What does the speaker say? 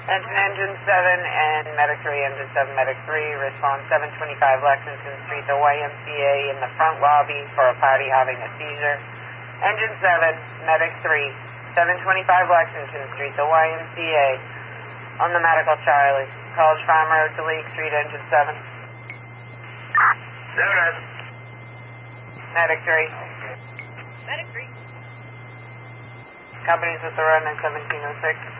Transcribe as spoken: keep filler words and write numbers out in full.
Engine, Engine seven and Medic three, Engine seven, Medic three, respond seven twenty-five Lexington Street, the Y M C A in the front lobby for a party having a seizure. Engine seven, Medic three, seven twenty-five Lexington Street, the Y M C A on the Medical Charlie. College Farm Road to League Street, Engine seven. There it is. Medic three. Medic three. Companies with the road in seventeen oh six.